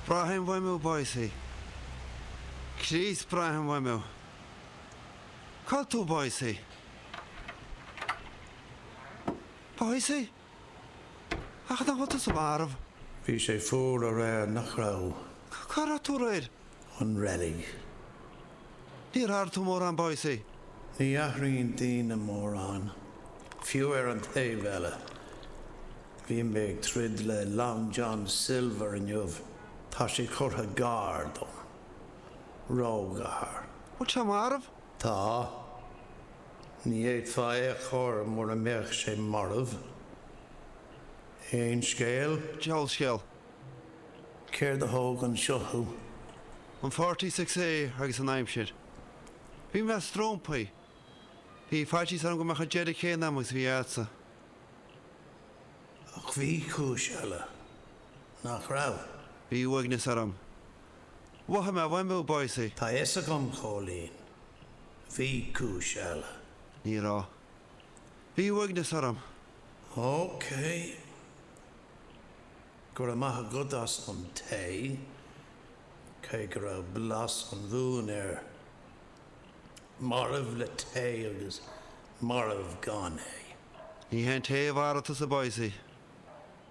Brahim Wemu Boise. Chris Brahim Wemu. Kaltu Boise. Boise? Ach, dan wat is op arf. Bhí sé fór a ré nach rá. Cara tú réir? An relig. Níor ar tú mór an Boise. Ní aithríonn daoine mór an. Fiú ar an taobh eile. Bhíon beag trid le Long John Silver in jobh. Tá sé chutha gár dom. Rógahar. Wat sem arf? Tá. Ní éad fá chóir mór a meach sé marmh. Éon scéal. Joel Schell. Céir de hóg an seothú. An 46A agus an aimsir. Bhí me strómpaí. Bhí fáití san go mecha jedi chéan agus bhí ása. Ach bhí cúis eile. Nach rá. Bhí uignas aram. Watha me Wemu Boise. Tá ésa gom cholín. Bhí cúis eile. Ní rá. Bhí uignas aram. OK. Gur a maithe godas an tae, cé gur a blas an bhún ar marmh le tae agus marmh gan é. Ní hen taobh árat sa Boise.